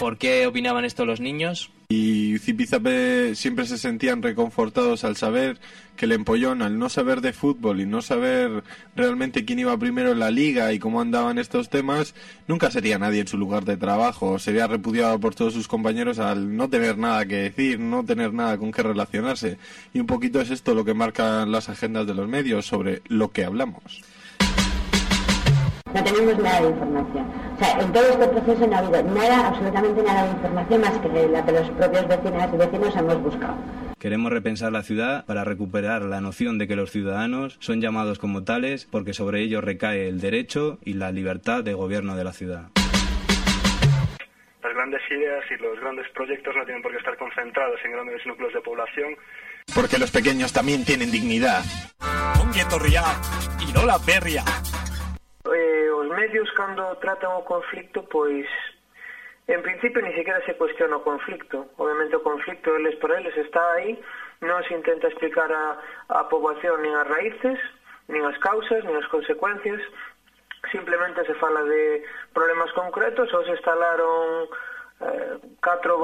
¿Por qué opinaban esto los niños? Y Zipizape siempre se sentían reconfortados al saber que el empollón, al no saber de fútbol y no saber realmente quién iba primero en la liga y cómo andaban estos temas, nunca sería nadie en su lugar de trabajo, sería repudiado por todos sus compañeros al no tener nada que decir, no tener nada con qué relacionarse. Y un poquito es esto lo que marcan las agendas de los medios sobre lo que hablamos. No tenemos nada de información. O sea, en todo este proceso no ha habido nada, absolutamente nada de información más que la que los propios vecinas y vecinos hemos buscado. Queremos repensar la ciudad para recuperar la noción de que los ciudadanos son llamados como tales porque sobre ellos recae el derecho y la libertad de gobierno de la ciudad. Las grandes ideas y los grandes proyectos no tienen por qué estar concentrados en grandes núcleos de población. Porque los pequeños también tienen dignidad. Ongi etorria, Irola Berria. Os medios cando tratan o conflicto, pois en principio ni siquiera se cuestiona o conflicto. Obviamente o conflicto por eles está aí, non se intenta explicar a poboación nin as raíces, nin as causas, nin as consecuencias. Simplemente se fala de problemas concretos, ou se instalaron 4